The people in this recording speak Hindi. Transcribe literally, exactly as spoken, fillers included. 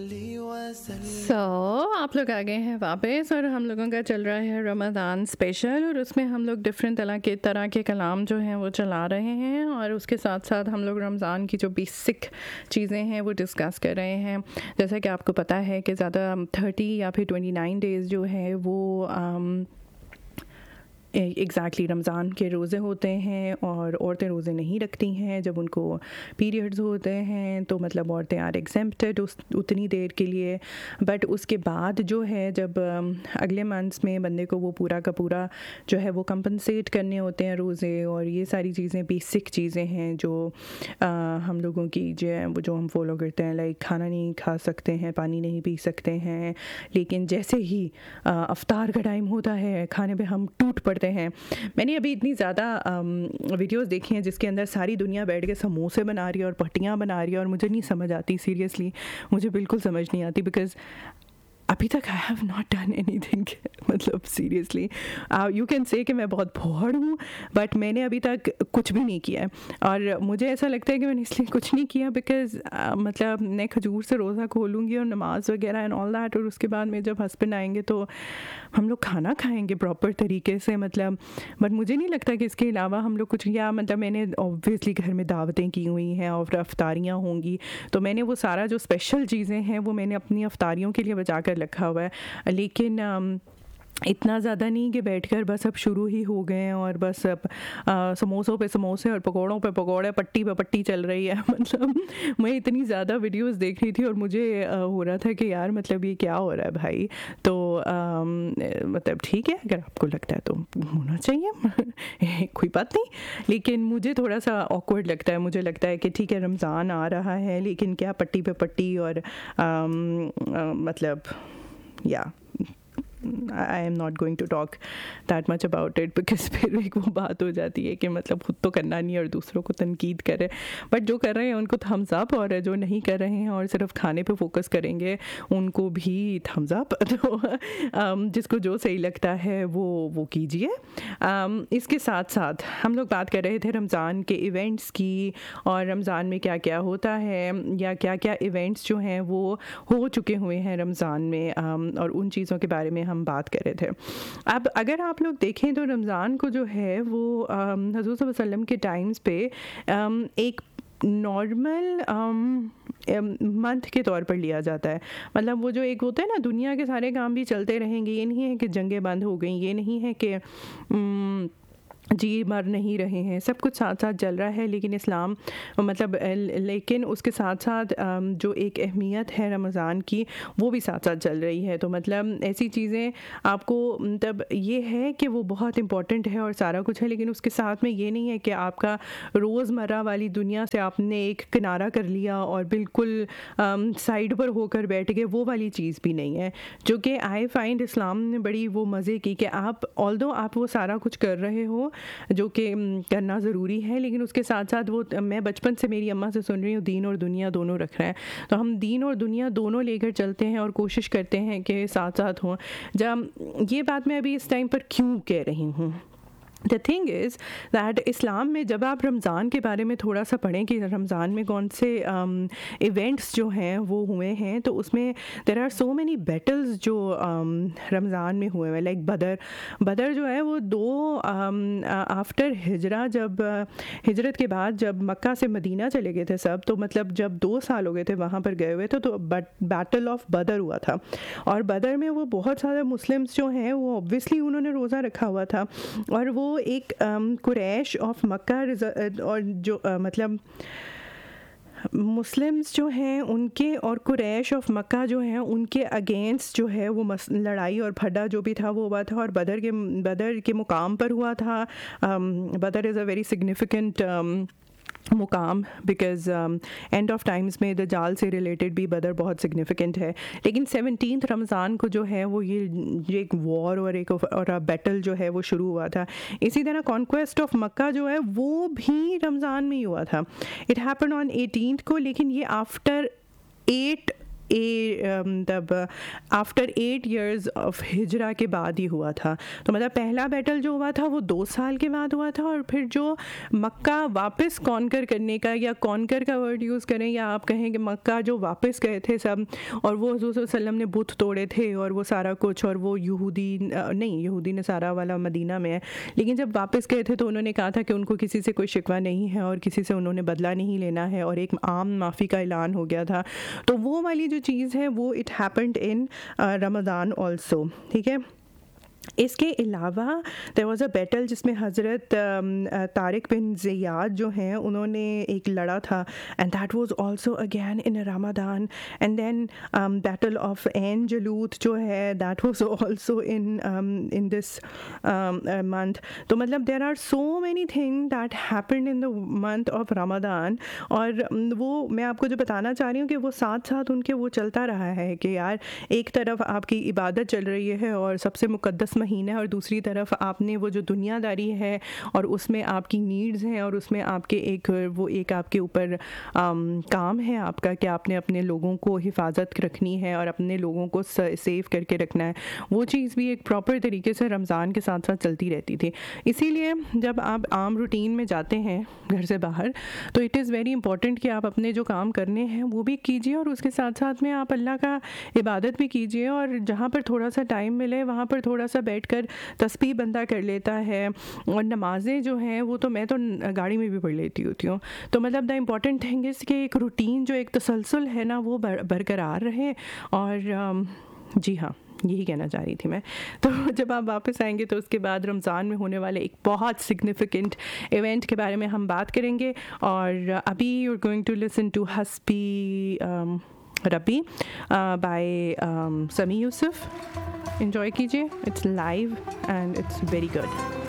सो so, आप लोग आ गए हैं वापस और हम लोगों का चल रहा है रमज़ान स्पेशल और उसमें हम लोग डिफरेंट तरह के तरह के कलाम जो हैं वो चला रहे हैं और उसके साथ साथ हम लोग रमज़ान की जो बेसिक चीज़ें हैं वो डिस्कस कर रहे हैं। जैसा कि आपको पता है कि ज़्यादा थर्टी या फिर ट्वेंटी नाइन डेज़ जो है वो आम, एग्जैक्टली रमज़ान के रोज़े होते हैं और औरतें रोज़े नहीं रखती हैं जब उनको पीरियड्स होते हैं, तो मतलब औरतें आर एग्जेम्प्टेड उस उतनी देर के लिए। बट उसके बाद जो है जब अगले मंथ्स में बंदे को वो पूरा का पूरा जो है वो कंपनसेट करने होते हैं रोज़े, और ये सारी चीज़ें बेसिक चीज़ें हैं जो आ, हम लोगों की जो है वो जो हम फॉलो करते हैं। लाइक खाना नहीं खा सकते हैं, पानी नहीं पी सकते हैं, लेकिन जैसे ही आ, अफ्तार का टाइम होता है खाने पे हम टूट पड़ते हैं। मैंने अभी इतनी ज़्यादा वीडियोस देखी हैं जिसके अंदर सारी दुनिया बैठ के समोसे बना रही है और पट्टियाँ बना रही है, और मुझे नहीं समझ आती, सीरियसली मुझे बिल्कुल समझ नहीं आती, बिकॉज़ अभी तक I have not done anything. मतलब सीरियसली यू कैन से कि मैं बहुत भोड़ हूँ, बट मैंने अभी तक कुछ भी नहीं किया है। और मुझे ऐसा लगता है कि मैंने इसलिए कुछ नहीं किया बिकॉज़ uh, मतलब मैं खजूर से रोज़ा खोलूँगी और नमाज़ वगैरह एंड ऑल दैट, और उसके बाद में जब हस्बैंड आएंगे तो हम लोग खाना खाएंगे प्रॉपर तरीके से। मतलब बट मुझे नहीं लगता कि इसके अलावा हम लोग कुछ, या मतलब मैंने ऑब्वियसली घर में दावतें की हुई हैं और अफ्तारियाँ होंगी, तो मैंने वो सारा जो स्पेशल चीज़ें हैं वो मैंने अपनी अफ्तारियों के लिए बचा कर रखा हुआ है। लेकिन इतना ज़्यादा नहीं कि बैठकर बस अब शुरू ही हो गए हैं और बस अब आ, समोसों पे समोसे और पकौड़ों पे पकौड़े, पट्टी पे पट्टी चल रही है। मतलब मैं इतनी ज़्यादा वीडियोस देख रही थी और मुझे आ, हो रहा था कि यार मतलब ये क्या हो रहा है भाई। तो आ, मतलब ठीक है, अगर आपको लगता है तो होना चाहिए कोई बात नहीं, लेकिन मुझे थोड़ा सा ऑकवर्ड लगता है। मुझे लगता है कि ठीक है रमज़ान आ रहा है, लेकिन क्या पट्टी पे पट्टी और आ, आ, मतलब या I am not going to talk that much about it because फिर एक वो बात हो जाती है कि मतलब खुद तो करना नहीं और दूसरों को तनकीद करे। बट जो कर रहे हैं उनको थम्स अप, और जो नहीं कर रहे हैं और सिर्फ खाने पे फोकस करेंगे उनको भी थम्स अप। तो um, जिसको जो सही लगता है वो वो कीजिए। um, इसके साथ साथ हम लोग बात कर रहे थे रमज़ान के इवेंट्स की, और रमज़ान में क्या क्या होता है या क्या क्या इवेंट्स जो हैं वो हो चुके हुए हैं रमज़ान में, um, और उन चीज़ों के बारे में हम बात कर रहे थे। अब अगर आप लोग देखें तो रमज़ान को जो है वो हज़रत सल्लल्लाहु अलैहि वसल्लम के टाइम्स पे एक नॉर्मल मंथ के तौर पर लिया जाता है। मतलब वो जो एक होता है ना, दुनिया के सारे काम भी चलते रहेंगे, ये नहीं है कि जंगें बंद हो गई, ये नहीं है कि जी मर नहीं रहे हैं, सब कुछ साथ साथ चल रहा है। लेकिन इस्लाम मतलब लेकिन उसके साथ साथ जो एक अहमियत है रमज़ान की वो भी साथ साथ चल रही है। तो मतलब ऐसी चीज़ें आपको मतलब ये है कि वो बहुत इम्पॉर्टेंट है और सारा कुछ है, लेकिन उसके साथ में ये नहीं है कि आपका रोज़मर्रा वाली दुनिया से आपने एक किनारा कर लिया और बिल्कुल साइड पर होकर बैठ गए, वो वाली चीज़ भी नहीं है। जो कि आई फाइंड इस्लाम ने बड़ी वो मज़े की कि आप ऑल्दो आप वो सारा कुछ कर रहे हो जो कि करना ज़रूरी है, लेकिन उसके साथ साथ वो मैं बचपन से मेरी अम्मा से सुन रही हूँ दीन और दुनिया दोनों रख रहे हैं, तो हम दीन और दुनिया दोनों लेकर चलते हैं और कोशिश करते हैं कि साथ साथ हों। जब ये बात मैं अभी इस टाइम पर क्यों कह रही हूँ, द थिंग इज़ दैट इस्लाम में जब आप रमज़ान के बारे में थोड़ा सा पढ़ें कि रमज़ान में कौन से इवेंट्स um, जो हैं वो हुए हैं, तो उसमें there are so many battles जो um, रमज़ान में हुए हैं। लाइक बदर बदर जो है वो दो आफ्टर um, हिजरा, जब हिजरत के बाद जब मक्का से मदीना चले गए थे सब, तो मतलब जब दो साल हो गए थे वहाँ पर गए हुए थे, तो बैटल ऑफ बदर हुआ था। और बदर में वो बहुत सारे मुस्लिम्स जो हैं वो ऑब्वियसली उन्होंने रोज़ा रखा हुआ था, और वो एक कुरैश ऑफ मक्का और जो uh, मतलब मुस्लिम्स जो हैं उनके और कुरैश ऑफ मक्का जो हैं उनके अगेंस्ट जो है वो लड़ाई और फड्डा जो भी था वो हुआ था, और बदर के बदर के मुकाम पर हुआ था। बदर इज़ अ वेरी सिग्निफिकेंट मुकाम बिकॉज एंड ऑफ टाइम्स में दज्जाल से रिलेटेड भी बदर बहुत सिग्निफिकेंट है। लेकिन सेवनटीन्थ रमज़ान को जो है वो ये ये एक वॉर और एक और बैटल जो है वो शुरू हुआ था। इसी तरह कॉन्क्वेस्ट ऑफ मक्का जो है वो भी रमज़ान में ही हुआ था। इट हैपन ऑन एटीन्थ को, लेकिन ये आफ्टर एट ए तब आफ्टर एट इयर्स ऑफ हिजरा के बाद ही हुआ था। तो मतलब पहला बैटल जो हुआ था वो दो साल के बाद हुआ था, और फिर जो मक्का वापस कॉन्कर करने का, या कॉन्कर का वर्ड यूज़ करें या आप कहें कि मक्का जो वापस गए थे सब, और वो हुज़ूर सल्लल्लाहु अलैहि वसल्लम ने बुत तोड़े थे और वो सारा कुछ, और वो यहूदी नहीं, यहूदी ने सारा वाला मदीना में है, लेकिन जब वापस गए थे तो उन्होंने कहा था कि उनको किसी से कोई शिकवा नहीं है और किसी से उन्होंने बदला नहीं लेना है, और एक आम माफ़ी का ऐलान हो गया था। तो वो वाली जो चीज़ है वो it happened in Ramzan also, ठीक है। इसके अलावा देयर वाज अ बैटल जिसमें हज़रत तारिक बिन ज़ियाद जो हैं उन्होंने एक लड़ा था, and that was also again in Ramzan. And then battle of N जलूत जो है that was also in in this month. तो मतलब there are so many thing that happened in the month of Ramzan, और वो मैं आपको जो बताना चाह रही हूँ कि वो साथ साथ उनके वो चलता रहा है कि यार एक तरफ आपकी इबादत चल रही है और सबसे मुक़द्दस महीना है, और दूसरी तरफ आपने वो जो दुनियादारी है और उसमें आपकी नीड्स हैं, और उसमें आपके एक वो एक आपके ऊपर काम है आपका कि आपने अपने लोगों को हिफाजत रखनी है और अपने लोगों को सेव करके रखना है। वो चीज़ भी एक प्रॉपर तरीके से रमज़ान के साथ साथ चलती रहती थी। इसीलिए जब आप आम रूटीन में जाते हैं घर से बाहर, तो इट इज़ वेरी इंपॉर्टेंट कि आप अपने जो काम करने हैं वो भी कीजिए, और उसके साथ साथ में आप अल्लाह का इबादत भी कीजिए, और जहाँ पर थोड़ा सा टाइम मिले वहाँ पर थोड़ा सा बैठकर तस्बीह बंदा कर लेता है, और नमाज़ें जो हैं वो तो मैं तो गाड़ी में भी पढ़ लेती होती हूँ। तो मतलब द इम्पॉर्टेंट थिंग इज़ कि एक रूटीन जो एक तसलसल है ना वो बर, बरकरार रहे। और जी हाँ, यही कहना चाह रही थी मैं। तो जब आप वापस आएंगे तो उसके बाद रमज़ान में होने वाले एक बहुत सिग्निफिकेंट इवेंट के बारे में हम बात करेंगे। और अभी you are going to listen to हस्बी rabi bye समी यूसुफ। एंजॉय कीजिए, it's live and it's very good.